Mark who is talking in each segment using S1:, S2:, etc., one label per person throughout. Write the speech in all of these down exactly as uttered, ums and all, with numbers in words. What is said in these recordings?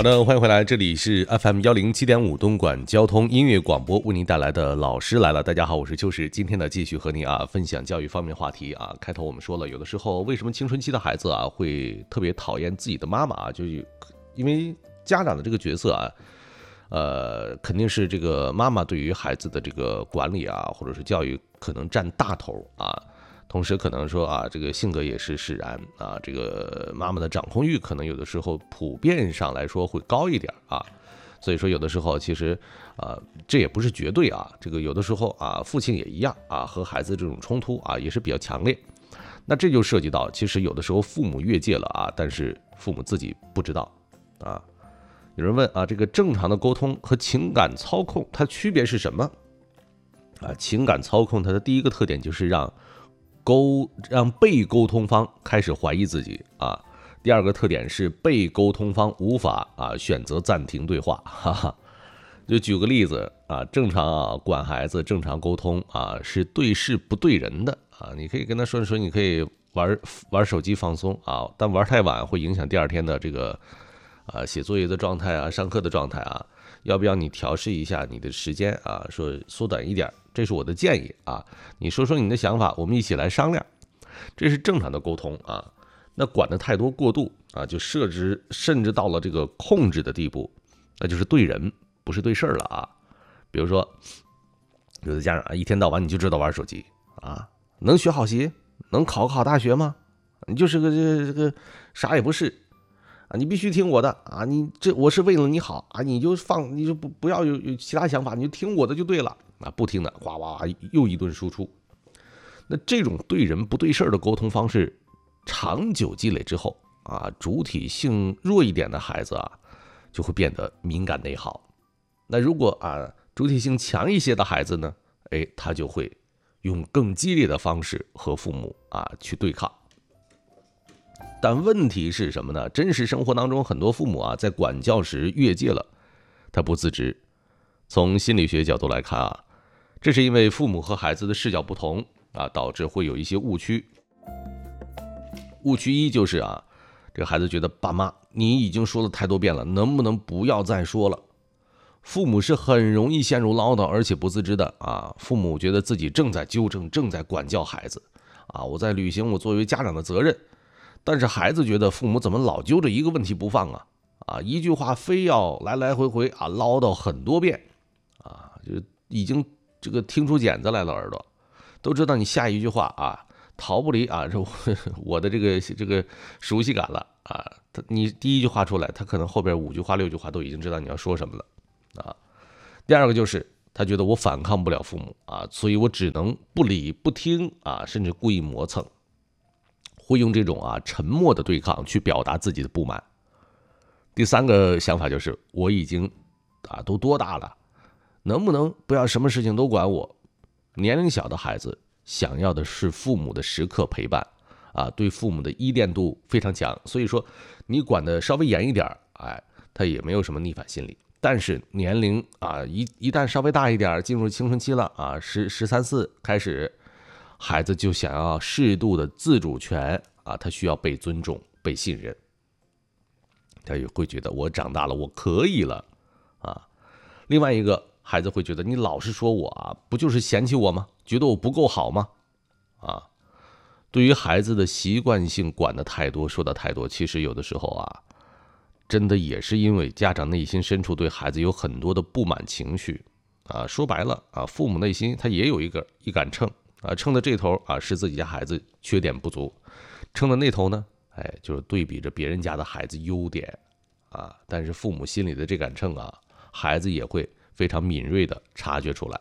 S1: 好的，欢迎回来，这里是 F M 一零七点五东莞交通音乐广播，为您带来的老师来了。大家好，我是秋实，今天呢继续和您啊分享教育方面话题啊。开头我们说了，有的时候为什么青春期的孩子啊会特别讨厌自己的妈妈啊，就是因为家长的这个角色啊，呃，肯定是这个妈妈对于孩子的这个管理啊，或者是教育可能占大头啊。同时可能说啊，这个性格也是使然啊，这个妈妈的掌控欲可能有的时候普遍上来说会高一点啊，所以说有的时候其实啊，这也不是绝对啊，这个有的时候啊，父亲也一样啊，和孩子这种冲突啊也是比较强烈。那这就涉及到，其实有的时候父母越界了啊，但是父母自己不知道啊。有人问啊，这个正常的沟通和情感操控它区别是什么啊？情感操控它的第一个特点就是让沟让被沟通方开始怀疑自己啊。第二个特点是被沟通方无法啊选择暂停对话，哈哈。就举个例子啊，正常啊管孩子正常沟通啊是对事不对人的啊。你可以跟他说说，你可以玩玩手机放松啊，但玩太晚会影响第二天的这个啊写作业的状态啊，上课的状态啊。要不要你调试一下你的时间啊？说缩短一点，这是我的建议啊。你说说你的想法，我们一起来商量。这是正常的沟通啊。那管得太多过度啊，就设置甚至到了这个控制的地步，那就是对人不是对事儿了啊。比如说，有的家长啊，一天到晚你就知道玩手机啊，能学好习，能考考大学吗？你就是个这这个啥也不是。啊，你必须听我的啊！你这我是为了你好啊！你就放，你就不不要有有其他想法，你就听我的就对了啊！不听的，哗哗又一顿输出。那这种对人不对事儿的沟通方式，长久积累之后啊，主体性弱一点的孩子啊，就会变得敏感内耗。那如果啊主体性强一些的孩子呢，哎，他就会用更激烈的方式和父母啊去对抗。但问题是什么呢？真实生活当中，很多父母啊，在管教时越界了，他不自知。从心理学角度来看啊，这是因为父母和孩子的视角不同啊，导致会有一些误区。误区一就是啊，这个孩子觉得爸妈你已经说了太多遍了，能不能不要再说了？父母是很容易陷入唠叨而且不自知的啊。父母觉得自己正在纠正，正在管教孩子啊，我在履行我作为家长的责任。但是孩子觉得父母怎么老揪着一个问题不放啊？啊，一句话非要来来回回啊唠叨很多遍，啊，就已经这个听出茧子来了，耳朵都知道你下一句话啊逃不离啊这我的这个这个熟悉感了啊。他你第一句话出来，他可能后边五句话六句话都已经知道你要说什么了啊。第二个就是他觉得我反抗不了父母啊，所以我只能不理不听啊，甚至故意磨蹭。会用这种啊沉默的对抗去表达自己的不满。第三个想法就是我已经啊都多大了，能不能不要什么事情都管我？年龄小的孩子想要的是父母的时刻陪伴啊，对父母的依恋度非常强，所以说你管的稍微严一点，哎，他也没有什么逆反心理。但是年龄啊一一旦稍微大一点，进入青春期了啊，十十三四开始。孩子就想要适度的自主权啊，他需要被尊重、被信任，他也会觉得我长大了，我可以了啊。另外一个孩子会觉得你老是说我啊，不就是嫌弃我吗？觉得我不够好吗？啊，对于孩子的习惯性管得太多、说的太多，其实有的时候啊，真的也是因为家长内心深处对孩子有很多的不满情绪啊。说白了啊，父母内心他也有一个一杆秤。啊，称的这头啊是自己家孩子缺点不足，称的那头呢，哎，就是对比着别人家的孩子优点啊。但是父母心里的这杆秤啊，孩子也会非常敏锐的察觉出来。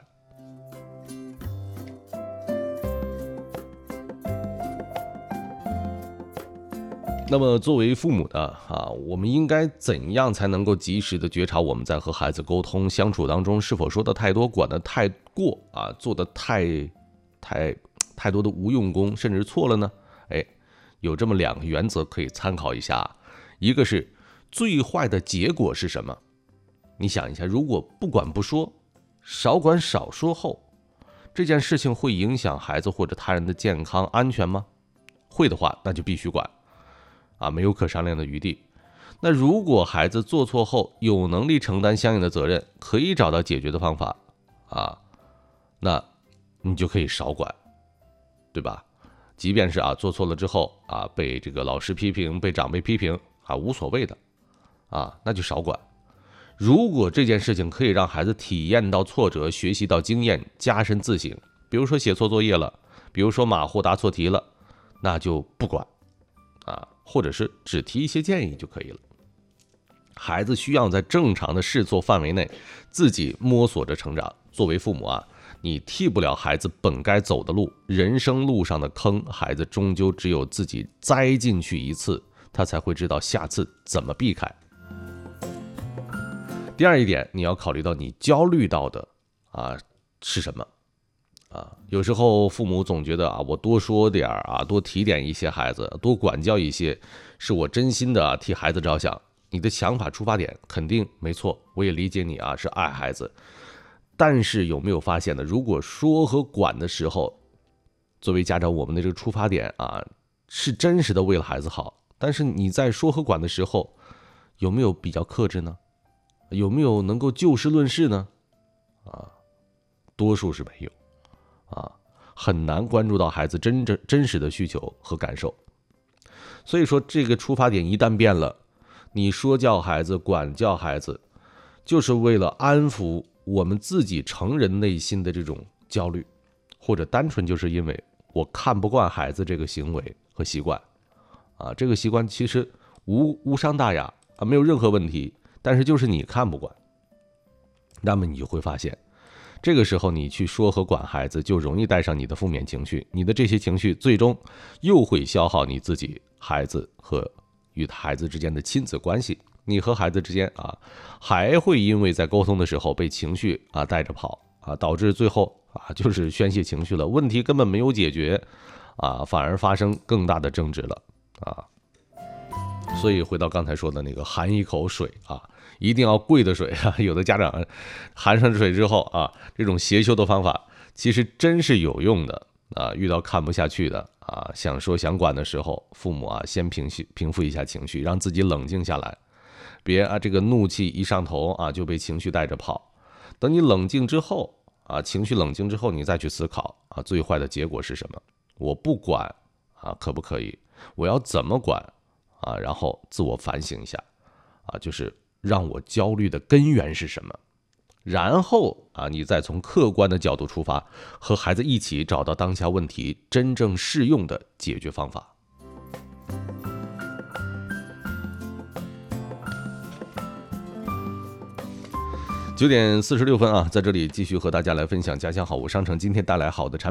S1: 那么作为父母的啊，我们应该怎样才能够及时的觉察我们在和孩子沟通相处当中是否说的太多、管的太过啊，做的太太太多的无用功，甚至错了呢？哎，有这么两个原则可以参考一下。一个是最坏的结果是什么？你想一下，如果不管不说，少管少说后，这件事情会影响孩子或者他人的健康安全吗？会的话，那就必须管啊，没有可商量的余地。 那如果孩子做错后有能力承担相应的责任，可以找到解决的方法啊，那你就可以少管，对吧？即便是啊做错了之后啊被这个老师批评，被长辈批评啊无所谓的啊，那就少管。如果这件事情可以让孩子体验到挫折，学习到经验，加深自省，比如说写错作业了，比如说马虎答错题了，那就不管啊，或者是只提一些建议就可以了。孩子需要在正常的试错范围内自己摸索着成长。作为父母啊，你替不了孩子本该走的路，人生路上的坑，孩子终究只有自己栽进去一次，他才会知道下次怎么避开。第二一点，你要考虑到你焦虑到的啊是什么啊？有时候父母总觉得啊，我多说点啊，多提点一些孩子，多管教一些，是我真心的、啊、替孩子着想。你的想法出发点肯定没错，我也理解你啊，是爱孩子。但是有没有发现呢？如果说和管的时候，作为家长，我们的这个出发点啊，是真实的为了孩子好，但是你在说和管的时候，有没有比较克制呢？有没有能够就事论事呢？啊，多数是没有啊，很难关注到孩子真正真实的需求和感受。所以说，这个出发点一旦变了，你说教孩子、管教孩子，就是为了安抚我们自己成人内心的这种焦虑，或者单纯就是因为我看不惯孩子这个行为和习惯啊，这个习惯其实无无伤大雅啊，没有任何问题，但是就是你看不惯，那么你就会发现，这个时候你去说和管孩子，就容易带上你的负面情绪，你的这些情绪最终又会消耗你自己、孩子和与孩子之间的亲子关系，你和孩子之间啊，还会因为在沟通的时候被情绪啊带着跑啊，导致最后啊就是宣泄情绪了，问题根本没有解决啊，反而发生更大的争执了啊。所以回到刚才说的那个含一口水啊，一定要贵的水啊，有的家长含上水之后啊，这种邪修的方法其实真是有用的啊。遇到看不下去的啊，想说想管的时候，父母啊先平息平复一下情绪，让自己冷静下来，别啊这个怒气一上头啊就被情绪带着跑。等你冷静之后啊，情绪冷静之后，你再去思考啊，最坏的结果是什么？我不管啊，可不可以？我要怎么管啊？然后自我反省一下啊，就是让我焦虑的根源是什么？然后啊，你再从客观的角度出发，和孩子一起找到当下问题真正适用的解决方法。九点四十六分啊，在这里继续和大家来分享家乡好物商城今天带来好的产品。